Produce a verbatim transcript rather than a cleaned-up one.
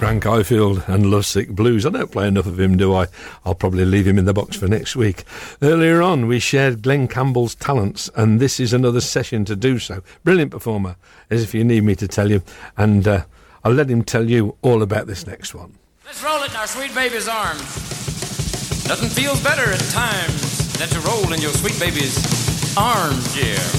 Frank Ifield and Lovesick Blues. I don't play enough of him, do I? I'll probably leave him in the box for next week. Earlier on, we shared Glenn Campbell's talents, and this is another session to do so. Brilliant performer, as if you need me to tell you, and uh, I'll let him tell you all about this next one. Let's roll it in our sweet baby's arms. Nothing feels better at times than to roll in your sweet baby's arms, yeah.